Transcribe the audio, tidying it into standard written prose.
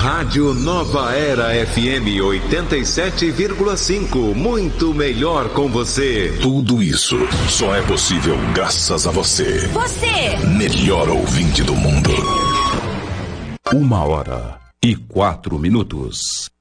Rádio Nova Era FM 87,5. Muito melhor com você. Tudo isso só é possível graças a você. Você! Melhor ouvinte do mundo. 1h04.